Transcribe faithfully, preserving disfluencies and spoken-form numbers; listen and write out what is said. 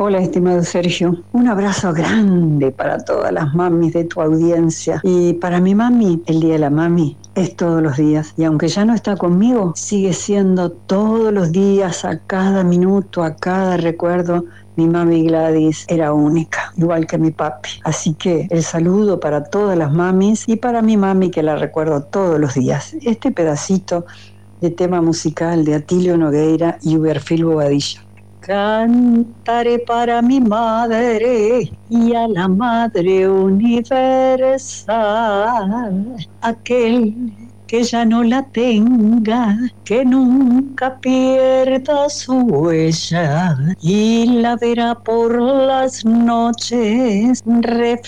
Hola, estimado Sergio. Un abrazo grande para todas las mamis de tu audiencia. Y para mi mami, el Día de la Mami es todos los días. Y aunque ya no está conmigo, sigue siendo todos los días, a cada minuto, a cada recuerdo. Mi mami Gladys era única, igual que mi papi. Así que el saludo para todas las mamis y para mi mami, que la recuerdo todos los días. Este pedacito de tema musical de Atilio Nogueira y Uberfil Bobadilla. Cantaré para mi madre y a la madre universal, aquel que ya no la tenga, que nunca pierda su huella y la verá por las noches reflejar